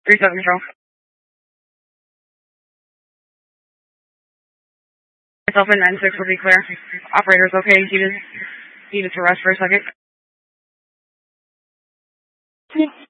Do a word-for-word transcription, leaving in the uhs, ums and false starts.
three seven control. Myself and nine six will be clear. Operator's okay. He just needed to rest for a second.